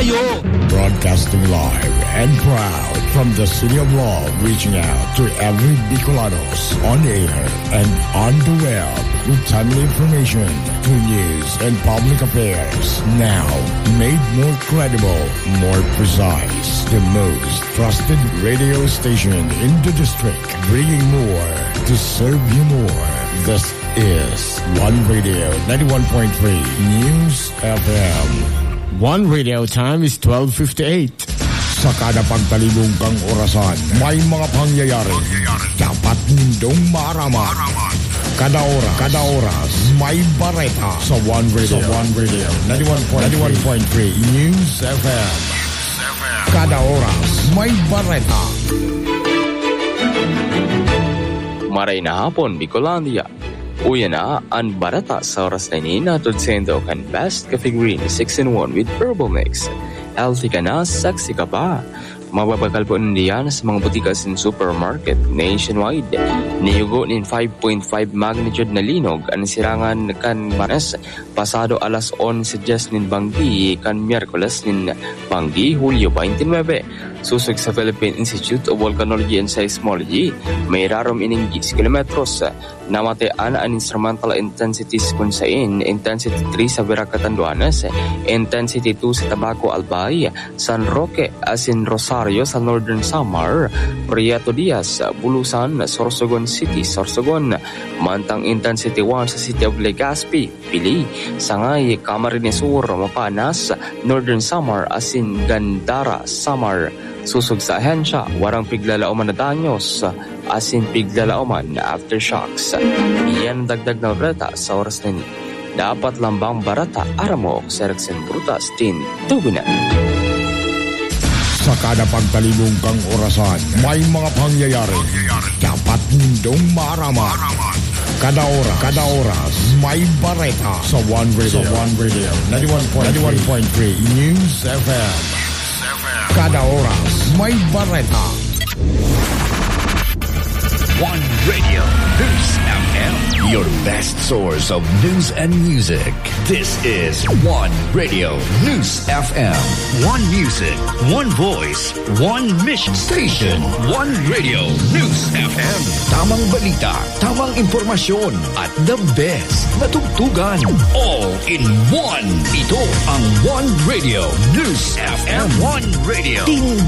kayo. Broadcasting live and proud from the City of Love, reaching out to every Bicolanos on air and on the web with timely information, true news, and public affairs. Now, made more credible, more precise, the most trusted radio station in the district, bringing more to serve you more. This is One Radio 91.3 News FM. One Radio time is 12:58. Sa kada pagtalibong kang orasan, may mga pangyayari dapat nindong maaraman. Kada oras, may bareta sa One Radio 91.3 News FM. Kada oras, may bareta. Maray na hapon, Bicolandia. Uya na ang barata sa oras na ini natod sendo kan Best Cafe Green 6-in-1 with Herbal Mix. Healthy ka na, sexy ka pa. Mababagal po niyan sa mga butika sin supermarket nationwide. Niyugo nin 5.5 magnitude na linog ang sirangan kan Manes pasado alas 11 nin Banggi kan Miyerkules nin Banggi Hulyo 29. Susog sa Philippine Institute of Volcanology and Seismology, may rarom ining 10 kilometros. Namatean ang instrumental intensities kung sain, intensity 3 sa Veracatanduanes, intensity 2 sa Tabaco Albay, San Roque, asin Rosario sa Northern Samar, Prieto Diaz, Bulusan, Sorsogon City, Sorsogon, mantang intensity 1 sa City of Legazpi, Pili, Sangay, Camarines Sur, Mapanas, Northern Samar, asin Gandara, Samar. Susog sa ahensya, warang piglalauman na danyos, asin piglalauman na aftershocks. Iyan dagdag na barata sa oras na ni. Dapat lambang barata, aramok, sereksin brutas, tin, tugunan. Sa kada pagtalibong kang orasan, may mga pangyayari dapat nindong maaraman. Kada oras, may bareta sa One Radio 91.3 News FM. Kada oras, may bareta. One Radio News FM, your best source of news and music. This is One Radio News FM. One music, one voice, one mission station. One Radio News FM. Tamang balita, tamang impormasyon, at the best na tugtugan. All in one. Ito ang One Radio News FM. One Radio.